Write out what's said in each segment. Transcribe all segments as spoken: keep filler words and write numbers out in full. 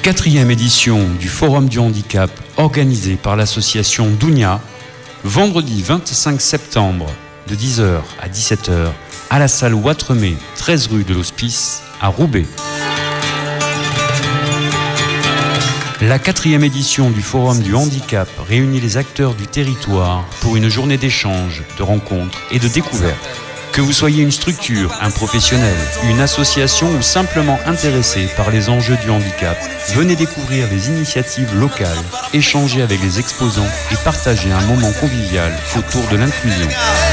quatrième édition du Forum du Handicap organisé par l'association Dounia, vendredi vingt-cinq septembre de dix heures à dix-sept heures à la salle Ouattremé, treize rue de l'Hospice à Roubaix. La quatrième édition du Forum du Handicap réunit les acteurs du territoire pour une journée d'échange, de rencontres et de découvertes. Que vous soyez une structure, un professionnel, une association ou simplement intéressé par les enjeux du handicap, venez découvrir les initiatives locales, échanger avec les exposants et partager un moment convivial autour de l'inclusion.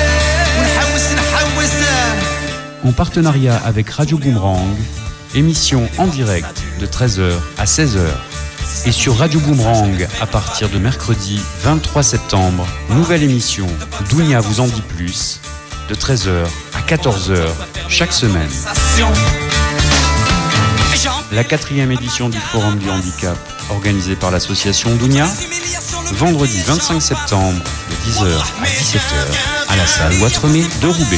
En partenariat avec Radio Boomerang, émission en direct de treize heures à seize heures. Et sur Radio Boomerang, à partir de mercredi vingt-trois septembre, nouvelle émission Dounia vous en dit plus, de treize heures à quatorze heures chaque semaine. La quatrième édition du Forum du Handicap, organisée par l'association Dounia, vendredi vingt-cinq septembre, de dix heures à dix-sept heures, à la salle Ouattremé de Roubaix.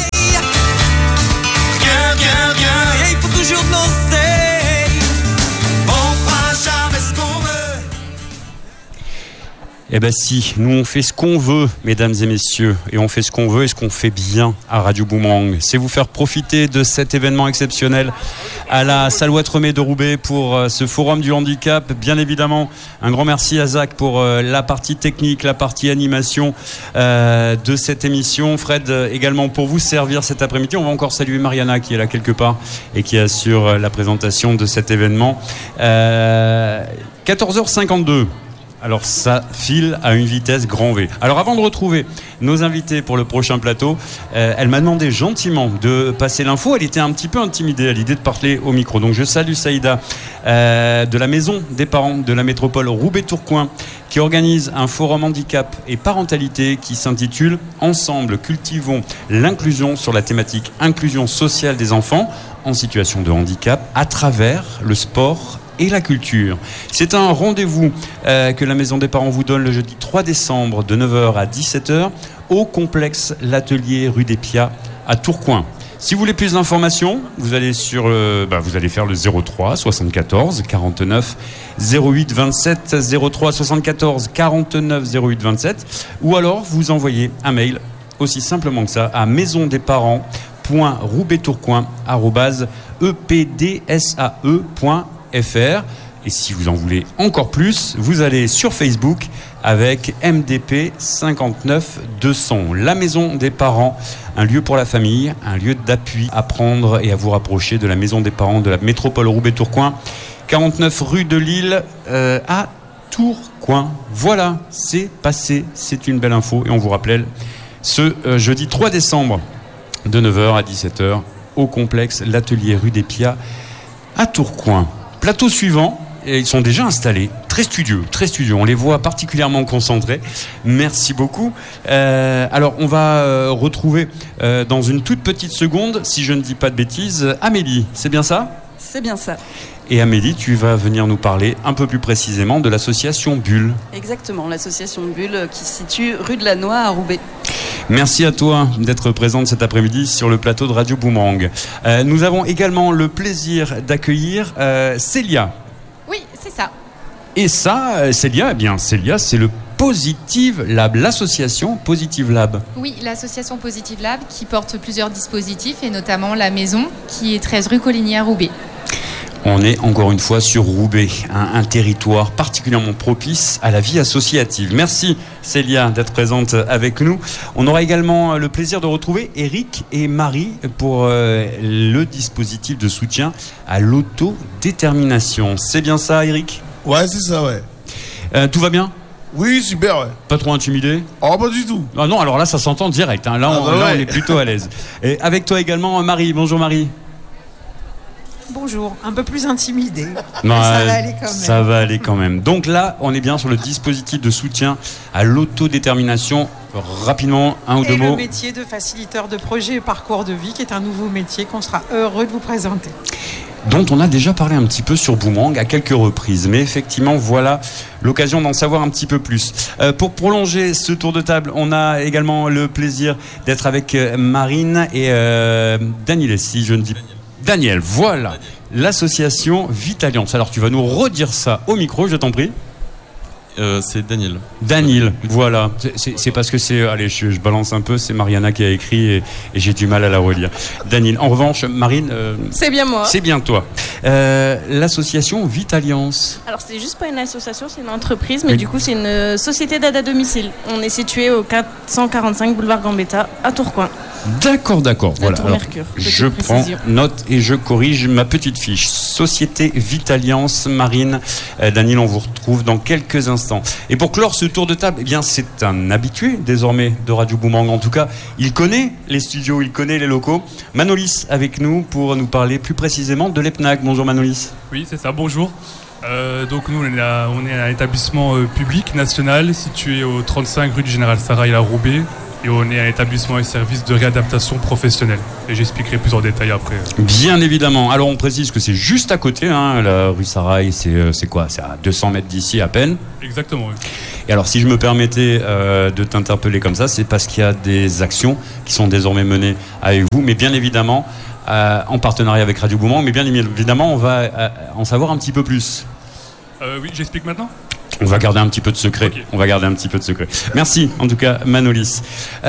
Eh ben si, nous on fait ce qu'on veut, mesdames et messieurs, et on fait ce qu'on veut et ce qu'on fait bien à Radio Boomerang. C'est vous faire profiter de cet événement exceptionnel à la salle Ouattremé de Roubaix pour euh, ce forum du handicap. Bien évidemment, un grand merci à Zach pour euh, la partie technique, la partie animation euh, de cette émission. Fred euh, également pour vous servir cet après-midi. On va encore saluer Mariana qui est là quelque part et qui assure euh, la présentation de cet événement. Euh, quatorze heures cinquante-deux. Alors ça file à une vitesse grand V. Alors avant de retrouver nos invités pour le prochain plateau, euh, elle m'a demandé gentiment de passer l'info. Elle était un petit peu intimidée à l'idée de parler au micro. Donc je salue Saïda euh, de la Maison des Parents de la Métropole Roubaix-Tourcoing qui organise un forum handicap et parentalité qui s'intitule « Ensemble, cultivons l'inclusion » sur la thématique inclusion sociale des enfants en situation de handicap à travers le sport et la culture. C'est un rendez-vous euh, que la Maison des Parents vous donne le jeudi trois décembre de neuf heures à dix-sept heures au complexe L'Atelier rue des Piats à Tourcoing. Si vous voulez plus d'informations, vous allez sur le, bah, vous allez faire le zéro trois soixante-quatorze quarante-neuf zéro huit vingt-sept zéro trois soixante-quatorze quarante-neuf zéro huit vingt-sept ou alors vous envoyez un mail aussi simplement que ça à maison des parents point roubaix-tourcoing arobase e p d s a e point f r. Et si vous en voulez encore plus, vous allez sur Facebook avec M D P cinquante-neuf deux cents. La Maison des Parents, un lieu pour la famille, un lieu d'appui à prendre et à vous rapprocher de la Maison des Parents de la Métropole Roubaix-Tourcoing, quarante-neuf rue de Lille euh, à Tourcoing. Voilà, c'est passé, c'est une belle info et on vous rappelle ce euh, jeudi trois décembre de neuf heures à dix-sept heures au complexe L'Atelier rue des Piats à Tourcoing. Plateau suivant, et ils sont déjà installés, très studieux, très studieux. On les voit particulièrement concentrés. Merci beaucoup. Euh, alors, on va euh, retrouver euh, dans une toute petite seconde, si je ne dis pas de bêtises, Amélie. C'est bien ça ? C'est bien ça. Et Amélie, tu vas venir nous parler un peu plus précisément de l'association Bulle. Exactement, l'association Bulle qui se situe rue de la Noix à Roubaix. Merci à toi d'être présente cet après-midi sur le plateau de Radio Boomerang. Euh, nous avons également le plaisir d'accueillir euh, Célia. Oui, c'est ça. Et ça, euh, Célia, eh bien, Célia, c'est le Positive Lab, l'association Positive Lab. Oui, l'association Positive Lab qui porte plusieurs dispositifs et notamment la maison qui est treize rue Coligny à Roubaix. On est encore une fois sur Roubaix, un, un territoire particulièrement propice à la vie associative. Merci Célia d'être présente avec nous. On aura également le plaisir de retrouver Eric et Marie pour euh, le dispositif de soutien à l'autodétermination. C'est bien ça, Eric ? Ouais, c'est ça, ouais. Euh, tout va bien ? Oui, super, ouais. Pas trop intimidé ? Oh, pas du tout. Ah non, alors là, ça s'entend direct. Hein. Là, ah on, bah là ouais. on est plutôt à l'aise. Et avec toi également, Marie. Bonjour Marie. Bonjour, un peu plus intimidé. Non, ça va aller quand même. Ça va aller quand même. Donc là, on est bien sur le dispositif de soutien à l'autodétermination. Rapidement, un ou deux et mots. Le métier de facilitateur de projet et parcours de vie, qui est un nouveau métier qu'on sera heureux de vous présenter. Dont on a déjà parlé un petit peu sur Boomerang à quelques reprises. Mais effectivement, voilà l'occasion d'en savoir un petit peu plus. Euh, pour prolonger ce tour de table, on a également le plaisir d'être avec Marine et euh, Daniel, si je ne dis pas. Daniel, voilà, l'association Vitaliance. Alors tu vas nous redire ça au micro, je t'en prie. Euh, c'est Daniel. Daniel, voilà. C'est, c'est, c'est parce que c'est... Allez, je, je balance un peu, c'est Mariana qui a écrit et, et j'ai du mal à la relire. Daniel. En revanche, Marine... Euh, c'est bien moi. C'est bien toi. Euh, l'association Vitaliance. Alors, c'est juste pas une association, c'est une entreprise, mais, mais du coup, c'est une société d'aide à domicile. On est situé au quatre cent quarante-cinq boulevard Gambetta, à Tourcoing. D'accord, d'accord. Voilà. Alors, Mercure, je prends note et je corrige ma petite fiche. Société Vitaliance, Marine. Euh, Daniel, on vous retrouve dans quelques instants. Et pour clore ce tour de table, eh bien, c'est un habitué désormais de Radio Boomerang. En tout cas, il connaît les studios, il connaît les locaux. Manolis avec nous pour nous parler plus précisément de l'E P N A C. Bonjour Manolis. Oui, c'est ça. Bonjour. Euh, donc nous, on est, à, on est un établissement euh, public national situé au trente-cinq rue du Général Sarrail à Roubaix. Et on est un établissement et service de réadaptation professionnelle. Et j'expliquerai plus en détail après. Bien évidemment. Alors on précise que c'est juste à côté, hein, la rue Sarrail, c'est, c'est quoi ? C'est à deux cents mètres d'ici à peine. Exactement, oui. Et alors si je me permettais euh, de t'interpeller comme ça, c'est parce qu'il y a des actions qui sont désormais menées avec vous, mais bien évidemment euh, en partenariat avec Radio Boomerang, mais bien évidemment on va euh, en savoir un petit peu plus. Euh, oui, j'explique maintenant ? On va garder un petit peu de secret. Okay. On va garder un petit peu de secret. Merci, en tout cas, Manolis.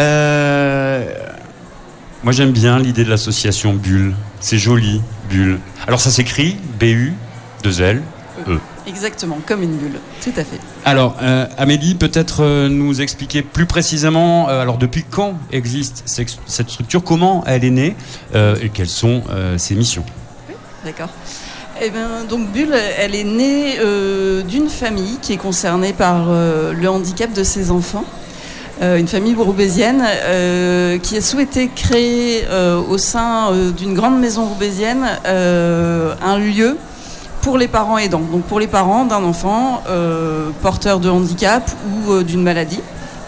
Euh... Moi, j'aime bien l'idée de l'association Bulle. C'est joli, Bulle. Alors, ça s'écrit B U deux L E. Exactement, comme une bulle. Tout à fait. Alors, euh, Amélie, peut-être euh, nous expliquer plus précisément, euh, alors depuis quand existe cette structure, comment elle est née euh, et quelles sont euh, ses missions ? Oui, d'accord. Eh bien, donc Bulle, elle est née euh, d'une famille qui est concernée par euh, le handicap de ses enfants. Euh, une famille roubaisienne euh, qui a souhaité créer euh, au sein euh, d'une grande maison roubaisienne euh, un lieu pour les parents aidants. Donc pour les parents d'un enfant euh, porteur de handicap ou euh, d'une maladie.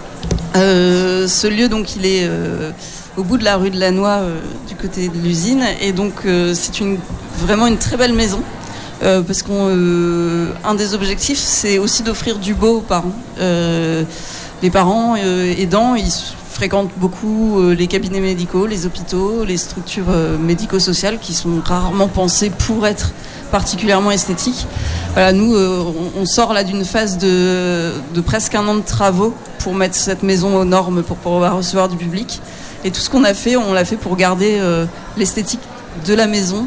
Euh, ce lieu, donc, il est euh, au bout de la rue de la Noix, euh, du côté de l'usine, et donc euh, c'est une, vraiment une très belle maison, euh, parce qu'un euh, des objectifs, c'est aussi d'offrir du beau aux parents. Euh, les parents euh, aidants, ils fréquentent beaucoup euh, les cabinets médicaux, les hôpitaux, les structures euh, médico-sociales qui sont rarement pensées pour être particulièrement esthétiques. Voilà, nous, euh, on, on sort là d'une phase de, de presque un an de travaux pour mettre cette maison aux normes pour pouvoir recevoir du public. Et tout ce qu'on a fait, on l'a fait pour garder euh, l'esthétique de la maison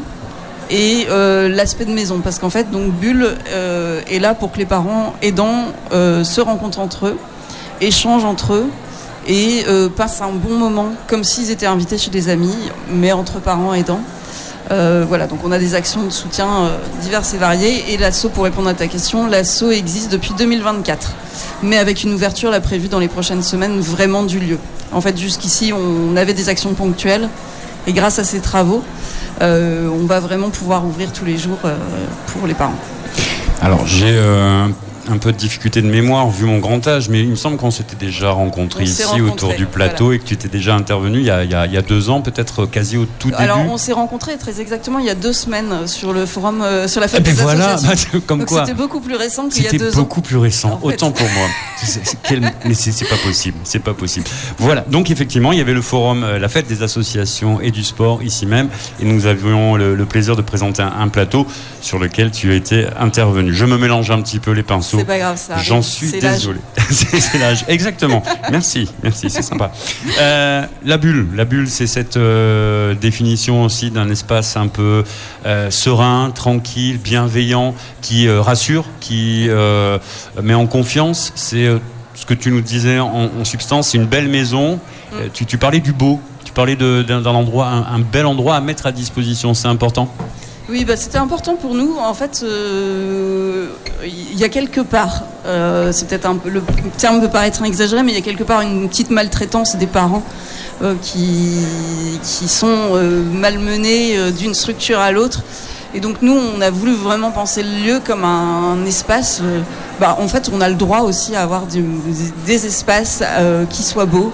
et euh, l'aspect de maison. Parce qu'en fait, donc, Bulle euh, est là pour que les parents aidants euh, se rencontrent entre eux, échangent entre eux et euh, passent un bon moment, comme s'ils étaient invités chez des amis, mais entre parents aidants. Euh, voilà, donc on a des actions de soutien euh, diverses et variées. Et l'asso, pour répondre à ta question, l'asso existe depuis deux mille vingt-quatre, mais avec une ouverture là prévue dans les prochaines semaines vraiment du lieu. En fait, jusqu'ici, on avait des actions ponctuelles, et grâce à ces travaux, euh, on va vraiment pouvoir ouvrir tous les jours euh, pour les parents. Alors, j'ai euh, un peu de difficulté de mémoire vu mon grand âge, mais il me semble qu'on s'était déjà rencontrés ici rencontrés, autour du plateau, voilà. Et que tu étais déjà intervenu il y a, il y a, il y a deux ans, peut-être quasi au tout début. Alors on s'est rencontrés très exactement il y a deux semaines sur le forum, euh, sur la fête des voilà, associations. Comme Donc quoi, c'était beaucoup plus récent qu'il y a deux ans. C'était beaucoup plus récent, en autant fait. Pour moi. C'est, c'est, quel, mais c'est, c'est pas possible, c'est pas possible. Voilà, donc effectivement il y avait le forum, euh, la fête des associations et du sport ici même, et nous avions le, le plaisir de présenter un, un plateau sur lequel tu étais intervenu. Je me mélange un petit peu les pinceaux. C'est pas grave, ça arrive. J'en suis c'est désolé. c'est, c'est l'âge, exactement. Merci, merci, c'est sympa. Euh, la bulle, la bulle, c'est cette euh, définition aussi d'un espace un peu euh, serein, tranquille, bienveillant, qui euh, rassure, qui euh, met en confiance. C'est euh, ce que tu nous disais en, en substance. C'est une belle maison. Mm. Euh, tu, tu parlais du beau. Tu parlais de, d'un, d'un endroit, un, un bel endroit à mettre à disposition. C'est important. Oui, bah, c'était important pour nous. En fait, il euh, y a quelque part, euh, c'est peut-être un peu, le terme peut paraître exagéré, mais il y a quelque part une petite maltraitance des parents euh, qui, qui sont euh, malmenés euh, d'une structure à l'autre. Et donc nous, on a voulu vraiment penser le lieu comme un, un espace. Euh, bah, en fait, on a le droit aussi à avoir du, des espaces euh, qui soient beaux.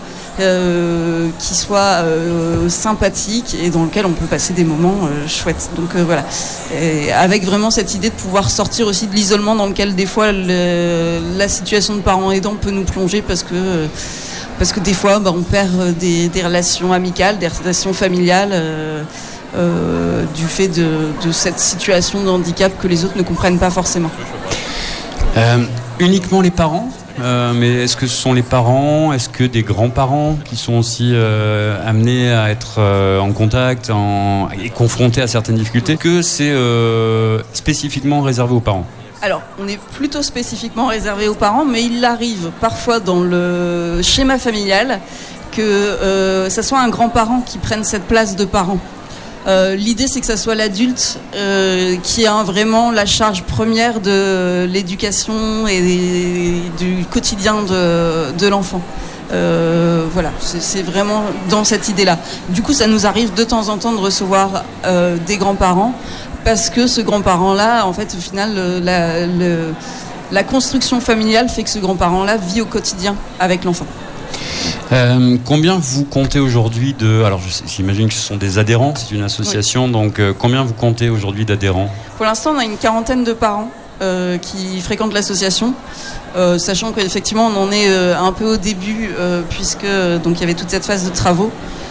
Euh, qui soit euh, sympathique et dans lequel on peut passer des moments euh, chouettes. Donc euh, voilà, et avec vraiment cette idée de pouvoir sortir aussi de l'isolement dans lequel des fois le, la situation de parents aidants peut nous plonger parce que euh, parce que des fois bah, on perd des, des relations amicales, des relations familiales. Euh, euh, du fait de, de cette situation de handicap que les autres ne comprennent pas forcément. Euh, uniquement les parents euh, mais est-ce que ce sont les parents, est-ce que des grands-parents qui sont aussi euh, amenés à être euh, en contact en, et confrontés à certaines difficultés, que c'est euh, spécifiquement réservé aux parents? Alors, on est plutôt spécifiquement réservé aux parents, mais il arrive parfois dans le schéma familial que euh, ça soit un grand-parent qui prenne cette place de parent. Euh, l'idée, c'est que ça soit l'adulte euh, qui a vraiment la charge première de l'éducation et du quotidien de, de l'enfant. Euh, voilà, c'est, c'est vraiment dans cette idée-là. Du coup, ça nous arrive de temps en temps de recevoir euh, des grands-parents, parce que ce grand-parent-là, en fait, au final, la, la, la construction familiale fait que ce grand-parent-là vit au quotidien avec l'enfant. Euh, combien vous comptez aujourd'hui de... Alors je sais, j'imagine que ce sont des adhérents, c'est une association, oui. donc euh, combien vous comptez aujourd'hui d'adhérents? Pour l'instant, on a une quarantaine de parents euh, qui fréquentent l'association, euh, sachant qu'effectivement on en est euh, un peu au début, euh, puisque donc il y avait toute cette phase de travaux.